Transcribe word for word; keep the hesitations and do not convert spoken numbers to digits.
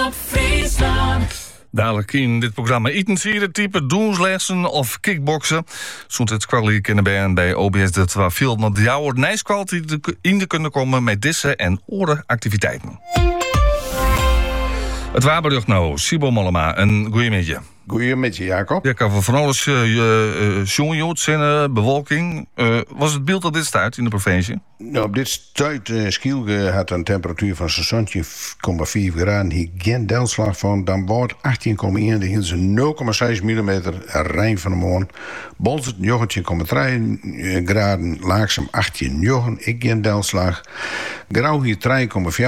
Omroep Friesland. Dadelijk in dit programma eten, sierentype, doenslessen of kickboksen. Zo'n het kwaliteit kunnen bij bij O B S dat we veel naar de jouw nijskwaliteit in te kunnen komen met deze en andere activiteiten. Het waarbericht nou, Sibo Mollema, een goeiemiddag. Goeiemiddag, Jacob. Ja, ik heb van alles jongejood uh, uh, uh, bewolking. Uh, was het beeld dat dit staat in de provincie? Nou, op dit stuit uh, Schielge had een temperatuur van zestien komma vier graden. Hier geen delslag van. Dan wordt achttien komma één. Dan hield ze nul komma zes millimeter rein van de morgen. Bolzert negentien komma drie graden. Laagsem achttien komma negen. Ik geen delslag. Grauw hier drie komma vier.